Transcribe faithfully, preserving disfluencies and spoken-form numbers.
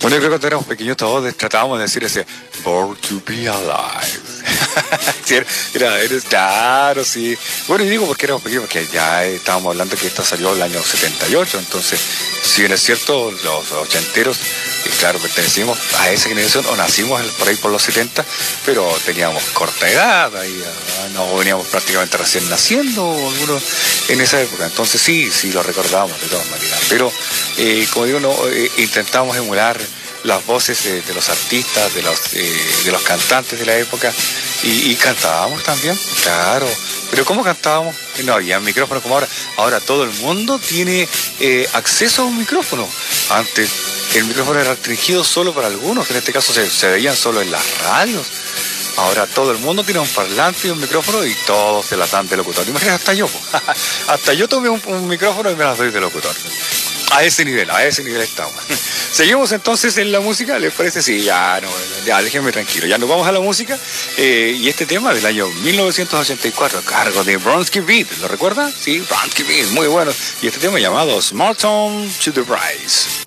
Bueno, yo creo que cuando éramos pequeños todos tratábamos de decir ese Born to be alive. Sí, era, era, claro, sí. Bueno, y digo porque éramos pequeños, porque ya estábamos hablando que esto salió el año setenta y ocho, entonces, si bien es cierto, los ochenteros, eh, claro, pertenecimos a esa generación, o nacimos por ahí por los setenta, pero teníamos corta edad, ahí ah, no veníamos prácticamente recién naciendo, algunos en esa época, entonces sí, sí lo recordábamos de todas maneras, pero eh, como digo, no, eh, intentamos emular las voces de, de los artistas, de los eh, de los cantantes de la época, y, y cantábamos también, claro. Pero ¿cómo cantábamos? No había micrófono como ahora. Ahora todo el mundo tiene eh, acceso a un micrófono. Antes el micrófono era restringido solo para algunos, que en este caso se, se veían solo en las radios. Ahora todo el mundo tiene un parlante y un micrófono y todos se las dan de locutor. Imagínate, hasta yo. Hasta yo tomé un, un micrófono y me las doy de locutor. A ese nivel, a ese nivel estamos. Seguimos entonces en la música, ¿les parece? Sí, ya, no, ya, déjenme tranquilo. Ya nos vamos a la música. Eh, y este tema del año mil novecientos ochenta y cuatro, a cargo de Bronski Beat, ¿lo recuerdan? Sí, Bronski Beat, muy bueno. Y este tema llamado Small Town to the Rise.